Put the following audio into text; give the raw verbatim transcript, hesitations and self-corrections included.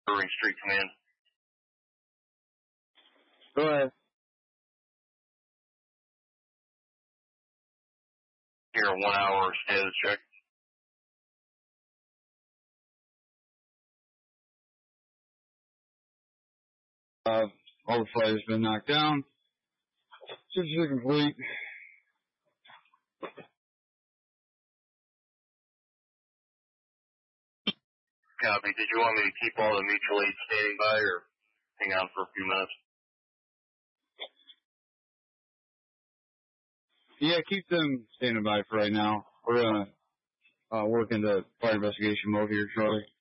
Irving Street Command. Go ahead. Here, one hour status check. Uh, all the fighters been knocked down. Search is complete. Copy. Did you want me to keep all the mutual aid standing by or hang on for a few minutes? Yeah, keep them standing by for right now. We're going to uh, work into fire investigation mode here shortly.